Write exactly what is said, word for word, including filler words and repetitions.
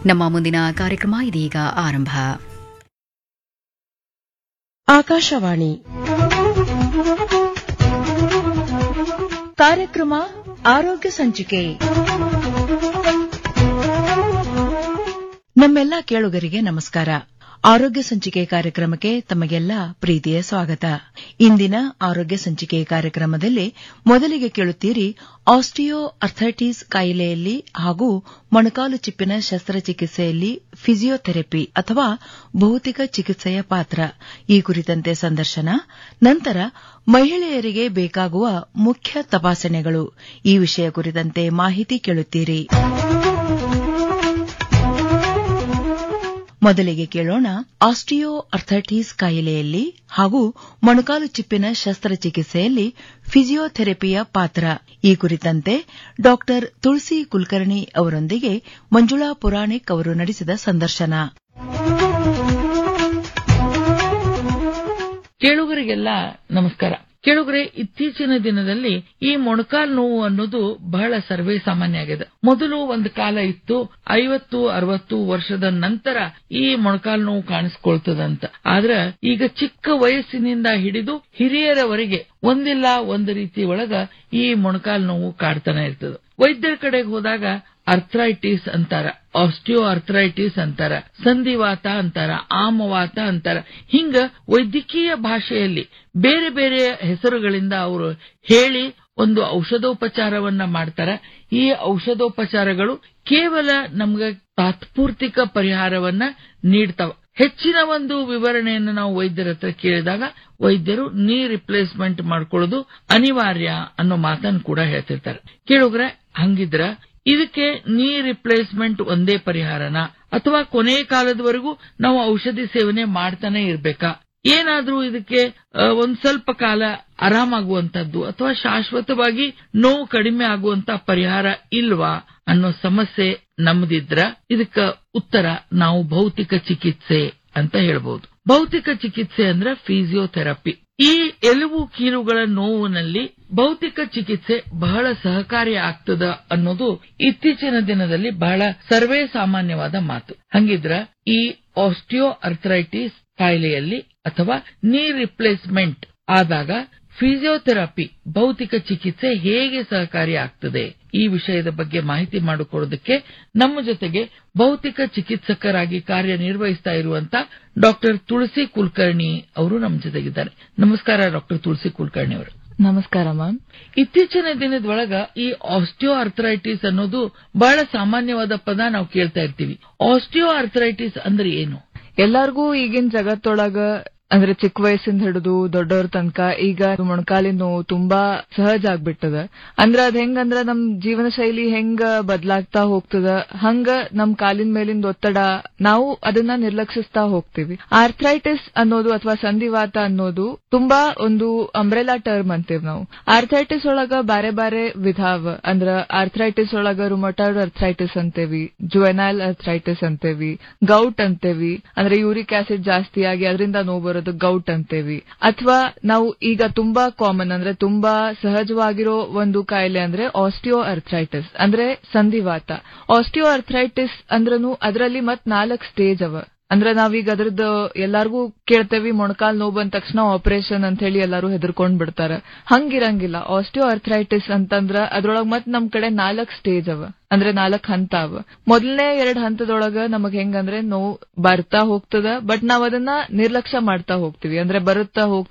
ನಮ್ಮ ಮುಂದಿನ ಕಾರ್ಯಕ್ರಮ ಇದೀಗ ಆರಂಭ. ಆಕಾಶವಾಣಿ ಕಾರ್ಯಕ್ರಮ ಆರೋಗ್ಯ ಸಂಚಿಕೆ. ನಮ್ಮೆಲ್ಲ ಕೇಳುಗರಿಗೆ ನಮಸ್ಕಾರ. ಆರೋಗ್ಯ ಸಂಚಿಕೆ ಕಾರ್ಯಕ್ರಮಕ್ಕೆ ತಮಗೆಲ್ಲ ಪ್ರೀತಿಯ ಸ್ವಾಗತ. ಇಂದಿನ ಆರೋಗ್ಯ ಸಂಚಿಕೆ ಕಾರ್ಯಕ್ರಮದಲ್ಲಿ ಮೊದಲಿಗೆ ಕೇಳುತ್ತೀರಿ ಆಸ್ಟಿಯೋ ಅರ್ಥೈಟಿಸ್ ಕಾಯಿಲೆಯಲ್ಲಿ ಹಾಗೂ ಮೊಣಕಾಲು ಚಿಪ್ಪಿನ ಶಸ್ತ್ರಚಿಕಿತ್ಸೆಯಲ್ಲಿ ಫಿಸಿಯೋಥೆರಪಿ ಅಥವಾ ಭೌತಿಕ ಚಿಕಿತ್ಸೆಯ ಪಾತ್ರ ಈ ಕುರಿತಂತೆ ಸಂದರ್ಶನ. ನಂತರ ಮಹಿಳೆಯರಿಗೆ ಬೇಕಾಗುವ ಮುಖ್ಯ ತಪಾಸಣೆಗಳು ಈ ವಿಷಯ ಕುರಿತಂತೆ ಮಾಹಿತಿ ಕೇಳುತ್ತೀರಿ. ಮೊದಲಿಗೆ ಕೇಳೋಣ ಆಸ್ಟಿಯೋ ಅರ್ಥೈಟಿಸ್ ಕಾಯಿಲೆಯಲ್ಲಿ ಹಾಗೂ ಮೊಣಕಾಲು ಚಿಪ್ಪಿನ ಶಸ್ತ್ರಚಿಕಿತ್ಸೆಯಲ್ಲಿ ಫಿಸಿಯೋಥೆರಪಿಯ ಪಾತ್ರ ಈ ಕುರಿತಂತೆ ಡಾ ತುಳಸಿ ಕುಲಕರ್ಣಿ ಅವರೊಂದಿಗೆ ಮಂಜುಳಾ ಪುರಾಣಿಕ್ ಅವರು ನಡೆಸಿದ ಸಂದರ್ಶನ. ಕೇಳುಗರಿಗೆಲ್ಲ ನಮಸ್ಕಾರ. ಕೇಳುಗರೆ, ಇತ್ತೀಚಿನ ದಿನದಲ್ಲಿ ಈ ಮೊಣಕಾಲು ನೋವು ಅನ್ನೋದು ಬಹಳ ಸರ್ವೇ ಸಾಮಾನ್ಯ ಆಗಿದೆ. ಮೊದಲು ಒಂದು ಕಾಲ ಇತ್ತು, ಐವತ್ತು ಅರವತ್ತು ವರ್ಷದ ನಂತರ ಈ ಮೊಣಕಾಲು ನೋವು ಕಾಣಿಸ್ಕೊಳ್ತದಂತ. ಆದ್ರೆ ಈಗ ಚಿಕ್ಕ ವಯಸ್ಸಿನಿಂದ ಹಿಡಿದು ಹಿರಿಯರವರೆಗೆ ಒಂದಿಲ್ಲ ಒಂದು ರೀತಿ ಒಳಗ ಈ ಮೊಣಕಾಲು ನೋವು ಕಾಡ್ತಾನೆ ಇರ್ತದೆ. ವೈದ್ಯರ ಕಡೆಗೆ ಹೋದಾಗ ಅರ್ಥ್ರೈಟಿಸ್ ಅಂತಾರ, ಆಸ್ಟಿಯೋ ಅರ್ಥ್ರೈಟಿಸ್ ಅಂತಾರ, ಸಂಧಿವಾತ ಅಂತಾರ, ಆಮವಾತ ಅಂತಾರ. ಹಿಂಗ ವೈದ್ಯಕೀಯ ಭಾಷೆಯಲ್ಲಿ ಬೇರೆ ಬೇರೆ ಹೆಸರುಗಳಿಂದ ಅವರು ಹೇಳಿ ಒಂದು ಔಷಧೋಪಚಾರವನ್ನ ಮಾಡ್ತಾರ. ಈ ಔಷಧೋಪಚಾರಗಳು ಕೇವಲ ನಮ್ಗೆ ತಾತ್ಪೂರ್ತಿಕ ಪರಿಹಾರವನ್ನ ನೀಡ್ತಾವ. ಹೆಚ್ಚಿನ ಒಂದು ವಿವರಣೆಯನ್ನು ನಾವು ವೈದ್ಯರ ಹತ್ರ ಕೇಳಿದಾಗ ವೈದ್ಯರು ನೀ ರಿಪ್ಲೇಸ್ಮೆಂಟ್ ಮಾಡ್ಕೊಳ್ಳೋದು ಅನಿವಾರ್ಯ ಅನ್ನೋ ಮಾತನ್ನು ಕೂಡ ಹೇಳ್ತಿರ್ತಾರೆ. ಕೇಳುಗ್ರೆ, ಹಂಗಿದ್ರ ಇದಕ್ಕೆ ನೀ ರಿಪ್ಲೇಸ್ಮೆಂಟ್ ಒಂದೇ ಪರಿಹಾರನಾ ಅಥವಾ ಕೊನೆ ಕಾಲದವರೆಗೂ ನಾವು ಔಷಧಿ ಸೇವನೆ ಮಾಡ್ತಾನೆ ಇರ್ಬೇಕಾ? ಏನಾದ್ರೂ ಇದಕ್ಕೆ ಒಂದ್ ಸ್ವಲ್ಪ ಕಾಲ ಆರಾಮಾಗುವಂತದ್ದು ಅಥವಾ ಶಾಶ್ವತವಾಗಿ ನೋವು ಕಡಿಮೆ ಆಗುವಂತ ಪರಿಹಾರ ಇಲ್ವಾ ಅನ್ನೋ ಸಮಸ್ಯೆ ನಮ್ದಿದ್ರ ಇದಕ್ಕ ಉತ್ತರ ನಾವು ಭೌತಿಕ ಚಿಕಿತ್ಸೆ ಅಂತ ಹೇಳ್ಬಹುದು. ಭೌತಿಕ ಚಿಕಿತ್ಸೆ ಅಂದ್ರೆ ಫಿಸಿಯೋಥೆರಪಿ. ಈ ಎಲುಬು ಕೀಲುಗಳ ನೋವಿನಲ್ಲಿ ಭೌತಿಕ ಚಿಕಿತ್ಸೆ ಬಹಳ ಸಹಕಾರಿ ಆಗ್ತದ ಅನ್ನೋದು ಇತ್ತೀಚಿನ ದಿನದಲ್ಲಿ ಬಹಳ ಸರ್ವೇ ಸಾಮಾನ್ಯವಾದ ಮಾತು. ಹಂಗಿದ್ರ ಈ ಆಸ್ಟಿಯೋ ಅರ್ಥ್ರೈಟಿಸ್ ಕಾಯಿಲೆಯಲ್ಲಿ ಅಥವಾ ನೀ ರಿಪ್ಲೇಸ್ಮೆಂಟ್ ಆದಾಗ ಫಿಸಿಯೋಥೆರಪಿ ಭೌತಿಕ ಚಿಕಿತ್ಸೆ ಹೇಗೆ ಸಹಕಾರಿ ಆಗ್ತದೆ ಈ ವಿಷಯದ ಬಗ್ಗೆ ಮಾಹಿತಿ ಮಾಡಿಕೊಡೋದಕ್ಕೆ ನಮ್ಮ ಜೊತೆಗೆ ಭೌತಿಕ ಚಿಕಿತ್ಸಕರಾಗಿ ಕಾರ್ಯನಿರ್ವಹಿಸ್ತಾ ಇರುವಂತ ಡಾಕ್ಟರ್ ತುಳಸಿ ಕುಲಕರ್ಣಿ ಅವರು ನಮ್ಮ ಜೊತೆಗಿದ್ದಾರೆ. ನಮಸ್ಕಾರ ಡಾಕ್ಟರ್ ತುಳಸಿ ಕುಲಕರ್ಣಿ ಅವರು. ನಮಸ್ಕಾರ ಮ್ಯಾಮ್. ಇತ್ತೀಚಿನ ದಿನದೊಳಗ ಈ ಆಸ್ಟಿಯೋ ಅರ್ಥ್ರೈಟಿಸ್ ಅನ್ನೋದು ಬಹಳ ಸಾಮಾನ್ಯವಾದ ಪದ ನಾವು ಕೇಳ್ತಾ ಇರ್ತೀವಿ. ಆಸ್ಟಿಯೋ ಅರ್ಥ್ರೈಟಿಸ್ ಅಂದ್ರೆ ಏನು? ಎಲ್ಲಾರ್ಗೂ ಈಗಿನ ಜಗತ್ತೊಳಗ ಅಂದ್ರೆ ಚಿಕ್ಕ ವಯಸ್ಸಿಂದ ಹಿಡಿದು ದೊಡ್ಡವ್ರ ತನಕ ಈಗ ಮೊಣಕಾಲಿನ ನೋವು ತುಂಬಾ ಸಹಜ ಆಗ್ಬಿಟ್ಟದ. ಅಂದ್ರ ಅದ್ ಹೆಂಗಂದ್ರ ನಮ್ ಜೀವನ ಶೈಲಿ ಹೆಂಗ ಬದಲಾಗ್ತಾ ಹೋಗ್ತದ ಹಂಗ ನಮ್ ಕಾಲಿನ ಮೇಲಿಂದ ಒತ್ತಡ ನಾವು ಅದನ್ನ ನಿರ್ಲಕ್ಷಿಸ್ತಾ ಹೋಗ್ತೀವಿ. ಆರ್ಥ್ರೈಟಿಸ್ ಅನ್ನೋದು ಅಥವಾ ಸಂಧಿವಾತ ಅನ್ನೋದು ತುಂಬಾ ಒಂದು ಅಂಬ್ರೆಲಾ ಟರ್ಮ್ ಅಂತೀವಿ ನಾವು. ಆರ್ಥ್ರೈಟಿಸ್ ಒಳಗ ಬಾರೆ ಬಾರೆ ವಿಧಾವ. ಅಂದ್ರ ಆರ್ಥ್ರೈಟಿಸ್ ಒಳಗ ರುಮಟಾಯ್ಡ್ ಅರ್ಥ್ರೈಟಿಸ್ ಅಂತೇವಿ, ಜುವೆನೈಲ್ ಅರ್ಥ್ರೈಟಿಸ್ ಅಂತೇವಿ, ಗೌಟ್ ಅಂತೇವಿ. ಅಂದ್ರೆ ಯೂರಿಕ್ ಆಸಿಡ್ ಜಾಸ್ತಿ ಆಗಿ ಅದರಿಂದ ನೋವು ಬರೋದು ಗೌಟ್ ಅಂತೇವಿ. ಅಥವಾ ನಾವು ಈಗ ತುಂಬಾ ಕಾಮನ್ ಅಂದ್ರೆ ತುಂಬಾ ಸಹಜವಾಗಿರೋ ಒಂದು ಕಾಯಿಲೆ ಅಂದ್ರೆ ಆಸ್ಟಿಯೋ ಅರ್ಥ್ರೈಟಿಸ್ ಅಂದ್ರೆ ಸಂಧಿವಾತ. ಆಸ್ಟಿಯೋ ಅರ್ಥ್ರೈಟಿಸ್ ಅಂದ್ರೂ ಅದರಲ್ಲಿ ಮತ್ ನಾಲ್ಕು ಸ್ಟೇಜ್ ಅವ. ಅಂದ್ರೆ ನಾವೀಗ ಅದ್ರದ್ದು ಎಲ್ಲಾರ್ಗೂ ಕೇಳ್ತೇವಿ, ಮೊಣಕಾಲ್ ನೋವು ಬಂದ ತಕ್ಷಣ ಆಪರೇಷನ್ ಅಂತ ಹೇಳಿ ಎಲ್ಲಾರು ಹೆದರ್ಕೊಂಡ್ ಬಿಡ್ತಾರ. ಹಂಗಿರಂಗಿಲ್ಲ. ಆಸ್ಟಿಯೋ ಅರ್ಥ್ರೈಟಿಸ್ ಅಂತಂದ್ರ ಅದ್ರೊಳಗ್ ಮತ್ ನಮ್ ಕಡೆ ನಾಲ್ಕ್ ಸ್ಟೇಜ್ ಅವ, ಅಂದ್ರೆ ನಾಲ್ಕ್ ಹಂತ ಅವ. ಮೊದಲನೇ ಎರಡ್ ಹಂತದೊಳಗ ನಮಗ್ ಹೆಂಗಂದ್ರೆ ನೋವು ಬರ್ತಾ ಹೋಗ್ತದ, ಬಟ್ ನಾವ್ ಅದನ್ನ ನಿರ್ಲಕ್ಷ್ಯ ಮಾಡ್ತಾ ಹೋಗ್ತಿವಿ. ಅಂದ್ರೆ ಬರುತ್ತಾ ಹೋಗ್ತಾ